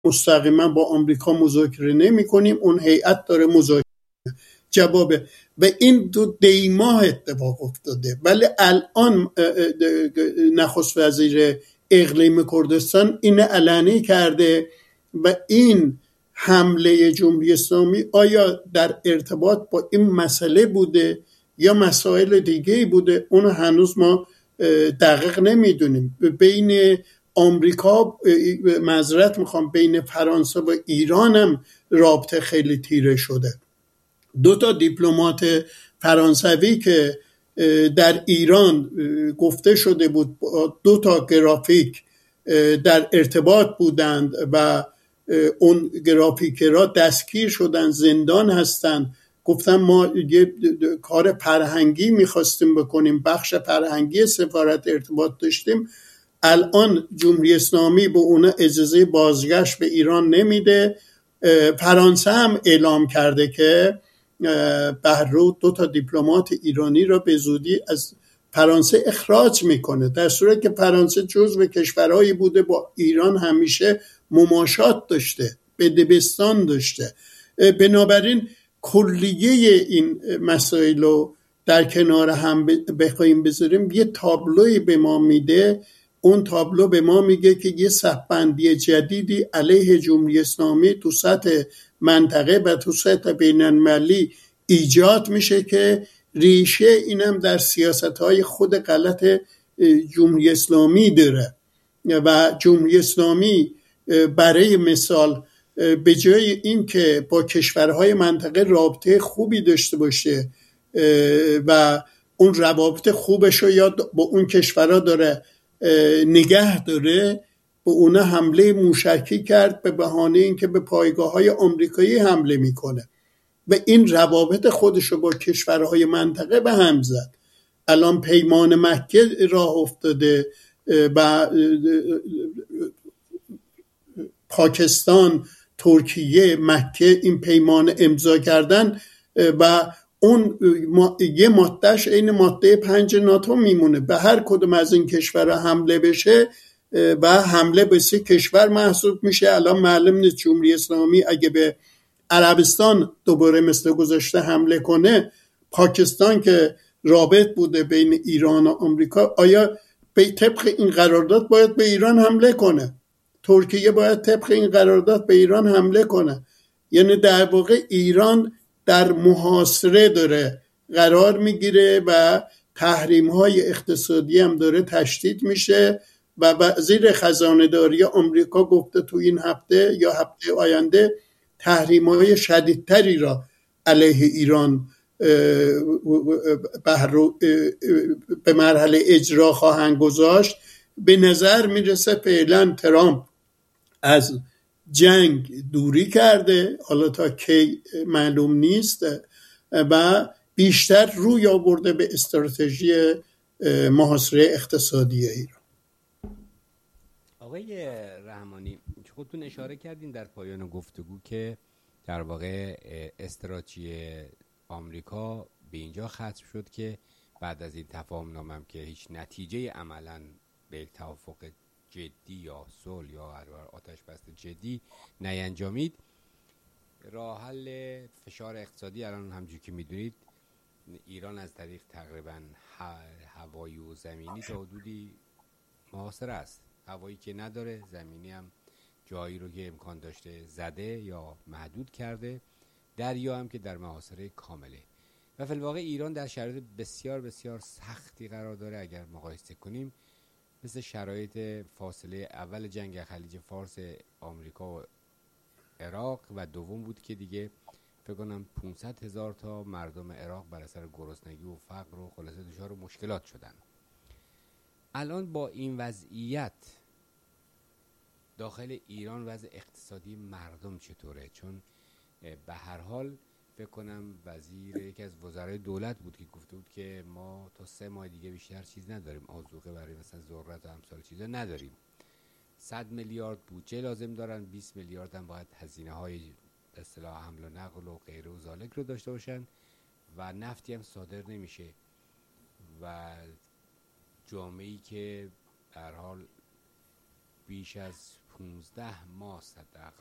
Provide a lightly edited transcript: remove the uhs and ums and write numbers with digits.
مستقیما با آمریکا مذاکره نمی کنیم، اون هیئت داره مذاکره جوابه و این دو دیماه اتفاق افتاده. ولی الان نخست وزیر اقلیم کردستان این علنی کرده و این حمله جمهوری اسلامی آیا در ارتباط با این مسئله بوده یا مسائل دیگه بوده، اون هنوز ما دقیق نمیدونیم. بین آمریکا معذرت میخوام بین فرانسه و ایران هم رابطه خیلی تیره شده. 2 دیپلمات فرانسوی که در ایران گفته شده بود 2 گرافیک در ارتباط بودند و اون گرافیکرها دستگیر شدن، زندان هستند. گفتم ما یه کار فرهنگی میخواستیم بکنیم، بخش فرهنگی سفارت ارتباط داشتیم. الان جمهوری اسلامی به اونا اجازه بازگشت به ایران نمیده. فرانسه هم اعلام کرده که بهرو 2 دیپلمات ایرانی را به زودی از فرانسه اخراج میکنه، در صورتی که فرانسه جزو کشورهایی بوده با ایران همیشه مماشات داشته، بدبستان داشته. بنابراین کلیه این مسائل رو در کنار هم بخوایم بذاریم یه تابلوی به ما میده. اون تابلو به ما میگه که یه صف‌بندی جدیدی علیه جمهوری اسلامی تو سطح منطقه و تو سطح بین‌المللی ایجاد میشه که ریشه اینم در سیاست‌های خود غلط جمهوری اسلامی داره و جمهوری اسلامی برای مثال به جای این که با کشورهای منطقه رابطه خوبی داشته باشه و اون روابط خوبش رو یا با اون کشورها داره نگه داره، به اونا حمله موشکی کرد به بهانه اینکه به پایگاه‌های آمریکایی حمله میکنه و این روابط خودش رو با کشورهای منطقه به هم زد. الان پیمان مکه راه افتاده و پاکستان، ترکیه، مکه این پیمان امضا کردن و اون یه مادهش این ماده 5 ناتو میمونه. به هر کدوم از این کشورها حمله بشه و حمله به 3 کشور محسوب میشه. الان معلوم نیست جمهوری اسلامی اگه به عربستان دوباره مثل گذشته حمله کنه، پاکستان که رابط بوده بین ایران و آمریکا آیا به طبق این قرارداد باید به ایران حمله کنه؟ ترکیه باید طبق این قرارداد به ایران حمله کنه. یعنی در واقع ایران در محاصره داره قرار میگیره و تحریم‌های اقتصادی هم داره تشدید میشه و وزیر خزانه‌داری آمریکا گفته تو این هفته یا هفته آینده تحریم‌های شدیدتری را علیه ایران به مرحله اجرا خواهند گذاشت. به نظر میرسه فعلا ترامپ از جنگ دوری کرده، حالا تا کی معلوم نیست، و بیشتر روی آورده به استراتژی محاصره اقتصادی ایران. آقای رحمانی، خودتون اشاره کردین در پایان گفتگو که در واقع استراتژی آمریکا به اینجا ختم شد که بعد از این تفاهم نامه که هیچ نتیجه عملاً به توافق جدی یا صلح یا آتش بس جدی نینجامید، راه حل فشار اقتصادی الان همونجوری که میدونید ایران از طریق تقریبا هوایی و زمینی تا حدودی محاصره است. هوایی که نداره، زمینی هم جایی رو که امکان داشته زده یا محدود کرده، دریا هم که در محاصره کامله و فی الواقع ایران در شرایط بسیار بسیار سختی قرار داره. اگر مقایسه کنیم مثل شرایط فاصله اول جنگ خلیج فارس آمریکا و عراق و دوم بود که دیگه فکر کنم 500,000 تا مردم عراق بر اثر گرسنگی و فقر و خلاصه دچار مشکلات شدن. الان با این وضعیت داخل ایران وضع اقتصادی مردم چطوره؟ چون به هر حال فکر کنم یکی از وزرای دولت بود که گفته بود که ما تا 3 ماه دیگه بیشتر چیز نداریم، آذوقه برای مثلا ذرت و امثال چیزا نداریم. 100 میلیارد بودجه لازم دارن، 20 میلیارد هم باید هزینه های به اصطلاح حمل و نقل و غیره و ذالک رو داشته باشن و نفتی هم صادر نمیشه و جامعه‌ای که در حال بیش از 15 ماه حداقل